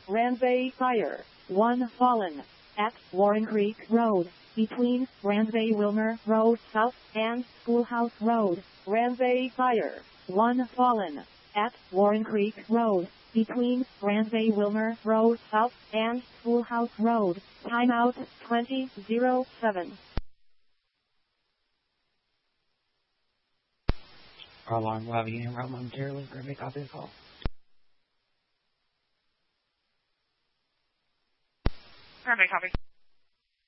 Ramsay Fire. 1 fallen. At Warren Creek Road, between Ramsay Wilmer Road South and Schoolhouse Road. Ramsay Fire. 1 fallen. At Warren Creek Road, between Ramsay Wilmer Road South and Schoolhouse Road. Timeout 2007. Our alarm will have a unit route momentarily. Grab a copy of the call. Perfect, copy.